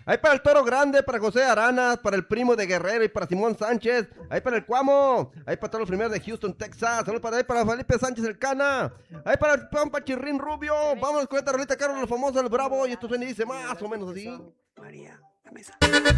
Ahí para el Toro Grande, para José Aranas, para el primo de Guerrero y para Simón Sánchez. Ahí para el Cuamo. Ahí para todos los primeros de Houston, Texas. Saludos para ahí para Felipe Sánchez el Cana. Ahí para el Pampa Chirrín Rubio. Vámonos con esta rolita, Carlos, los famosos, el Bravo. Y esto suena y dice más o menos así. María, la mesa.